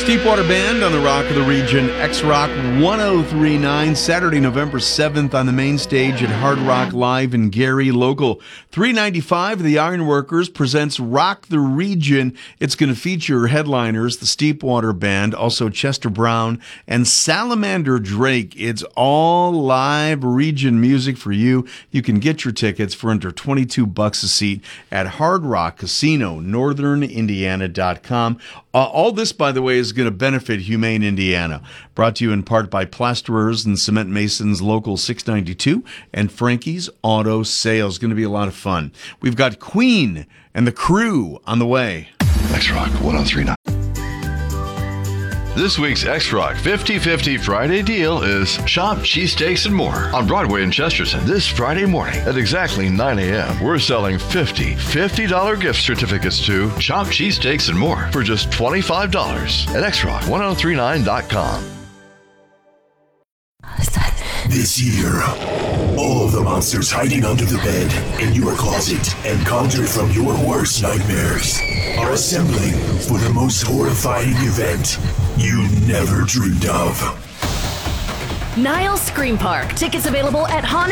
Steepwater Band on the Rock of the Region, X-Rock 1039, Saturday, November 7th on the main stage at Hard Rock Live in Gary. Local 395, the Ironworkers presents Rock the Region. It's going to feature headliners, the Steepwater Band, also Chester Brown and Salamander Drake. It's all live region music for you. You can get your tickets for under $22 a seat at Hard Rock Casino, northernindiana.com. All this, by the way, is going to benefit Humane Indiana. Brought to you in part by Plasterers and Cement Masons Local 692 and Frankie's Auto Sales. Going to be a lot of fun. We've got Queen and the Crew on the way. X-Rock 1039. This week's X-Rock 50-50 Friday deal is Shop Cheesesteaks and More on Broadway in Chesterton. This Friday morning at exactly 9 a.m., we're selling $50 gift certificates to Shop Cheesesteaks and More for just $25 at xrock1039.com. This year, all of the monsters hiding under the bed, in your closet, and conjured from your worst nightmares are assembling for the most horrifying event you never dreamed of. Niles Scream Park. Tickets available at